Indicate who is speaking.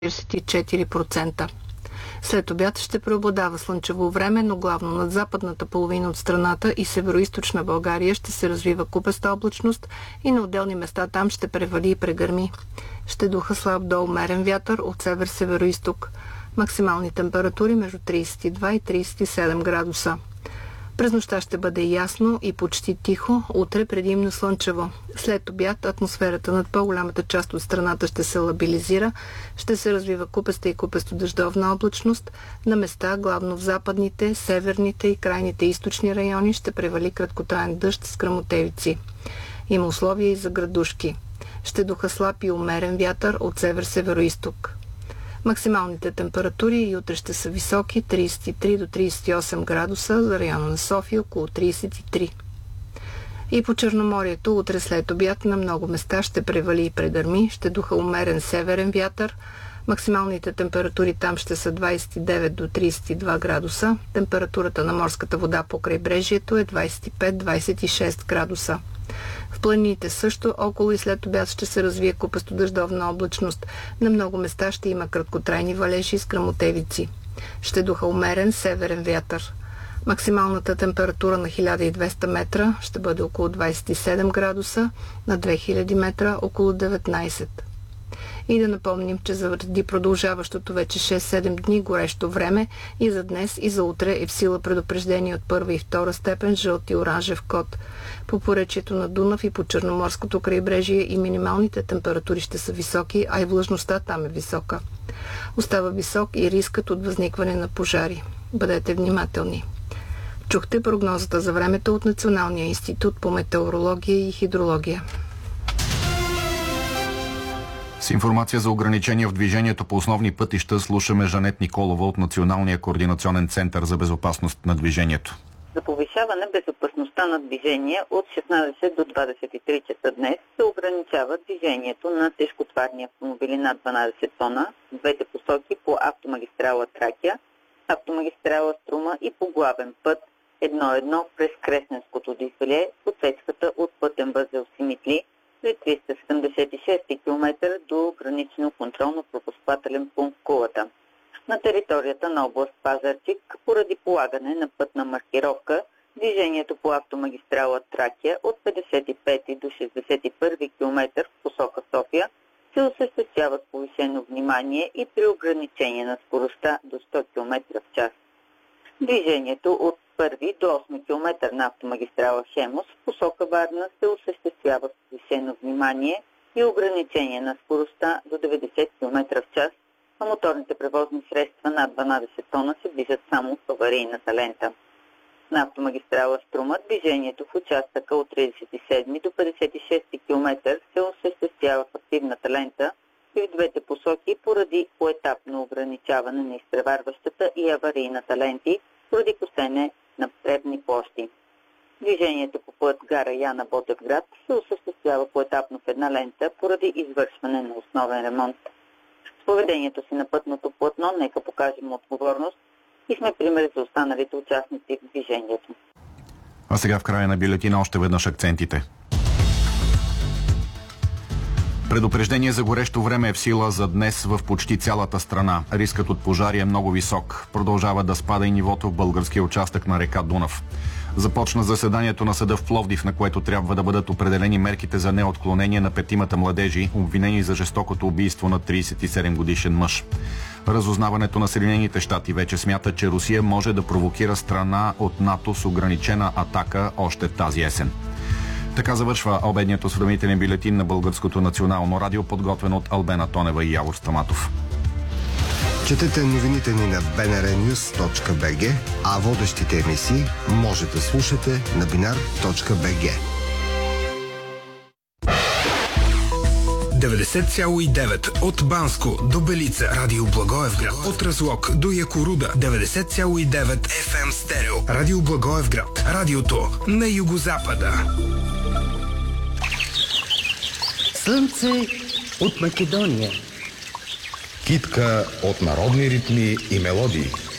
Speaker 1: 44%. След обяд ще преобладава слънчево време, но главно над западната половина от страната и североизточна България ще се развива купеста облачност и на отделни места там ще превали и прегърми. Ще духа слаб до умерен вятър от север-североизток. Максимални температури между 32 и 37 градуса. През нощта ще бъде ясно и почти тихо, утре предимно слънчево. След обяд атмосферата над по-голямата част от страната ще се лабилизира, ще се развива купеста и купесто-дъждовна облачност. На места, главно в западните, северните и крайните източни райони, ще превали краткотраен дъжд с гръмотевици. Има условия и за градушки. Ще духа слаб и умерен вятър от север-североизток. Максималните температури утре ще са високи, 33 до 38 градуса, за района на София около 33. И по Черноморието утре след обяд на много места ще превали и прегърми, ще духа умерен северен вятър. Максималните температури там ще са 29 до 32 градуса. Температурата на морската вода по крайбрежието е 25-26 градуса. В планините също около и след обяд ще се развие купесто-дъждовна облачност. На много места ще има краткотрайни валежи с гръмотевици. Ще духа умерен северен вятър. Максималната температура на 1200 метра ще бъде около 27 градуса, на 2000 метра около 19. И да напомним, че заради продължаващото вече 6-7 дни горещо време и за днес и за утре е в сила предупреждение от първа и втора степен жълт и оранжев код. По поречието на Дунав и по Черноморското крайбрежие и минималните температури ще са високи, а и влажността там е висока. Остава висок и рискът от възникване на пожари. Бъдете внимателни. Чухте прогнозата за времето от Националния институт по метеорология и хидрология.
Speaker 2: С информация за ограничения в движението по основни пътища слушаме Жанет Николова от Националния координационен център за безопасност на движението.
Speaker 3: За повишаване безопасността на движение от 16 до 23 часа днес се ограничава движението на тежкотварни автомобили над 12 тона в двете посоки по автомагистрала Тракия, автомагистрала Струма и по главен път 1-1 през Кресненското дефиле в отсечката от пътен възел Симитли при 376 км до гранично контролно-пропускателен пункт Кулата. На територията на област Пазарджик, поради полагане на пътна маркировка, движението по автомагистрала Тракия от 55 до 61 км в посока София се осъществява с повишено внимание и при ограничение на скоростта до 100 км в час. Движението от 1 до 8 км на автомагистрала Хемус в посока Варна се осъществява с повишено внимание и ограничение на скоростта до 90 км в час, а моторните превозни средства над 12 тона се движат само в аварийната лента. На автомагистрала Струма движението в участъка от 37 до 56 км се осъществява в активната лента и в двете посоки поради поетапно ограничаване на изпреварващата и аварийната ленти поради косене на тревни площи. Движението по път гара Яна Ботевград се осъществява поетапно в една лента поради извършване на основен ремонт. С поведението си на пътното платно нека покажем отговорност и сме пример за останалите участници в движението.
Speaker 2: А сега в края на бюлетина още веднъж акцентите. Предупреждение за горещо време е в сила за днес в почти цялата страна. Рискът от пожари е много висок. Продължава да спада и нивото в българския участък на река Дунав. Започна заседанието на съда в Пловдив, на което трябва да бъдат определени мерките за неотклонение на петимата младежи, обвинени за жестокото убийство на 37-годишен мъж. Разузнаването на Съединените щати вече смята, че Русия може да провокира страна от НАТО с ограничена атака още тази есен. Така завършва обедният осведомителен бюлетин на Българското национално радио, подготвен от Албена Тонева и Явор Стаматов.
Speaker 4: Четете новините ни на bnrnews.bg, а водещите емисии може да слушате на binar.bg.
Speaker 5: 90,9 от Банско до Белица, Радио Благоевград, от Разлог до Якоруда, 90,9 FM стерео, Радио Благоевград, радиото на югозапада.
Speaker 6: Слънце от Македония.
Speaker 7: Китка от народни ритми и мелодии.